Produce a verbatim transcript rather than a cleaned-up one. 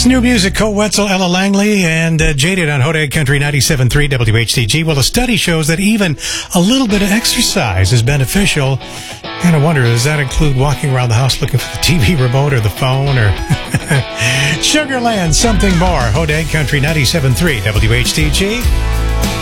New music, Cole Wetzel, Ella Langley, and uh, Jaded on Hodag Country ninety-seven point three W H T G. Well, a study shows that even a little bit of exercise is beneficial. Kind of wonder, does that include walking around the house looking for the T V remote or the phone or Sugarland, something more? Hodag Country ninety-seven point three W H T G.